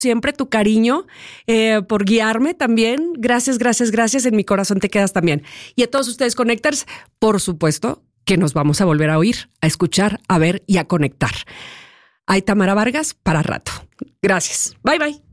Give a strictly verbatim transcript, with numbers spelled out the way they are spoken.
siempre tu cariño, eh, por guiarme también. Gracias, gracias, gracias. En mi corazón te quedas también. Y a todos ustedes, Connectors, por supuesto que nos vamos a volver a oír, a escuchar, a ver y a conectar. Hay Tamara Vargas para rato. Gracias. Bye, bye.